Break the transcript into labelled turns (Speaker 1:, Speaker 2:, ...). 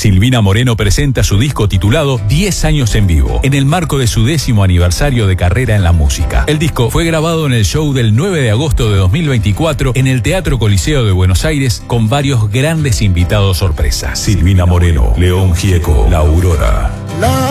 Speaker 1: Silvina Moreno presenta su disco titulado 10 años en vivo, en el marco de su 10º aniversario de carrera en la música. El disco fue grabado en el show del 9 de agosto de 2024 en el Teatro Coliseo de Buenos Aires con varios grandes invitados sorpresas. Silvina Moreno, León Gieco, La Aurora.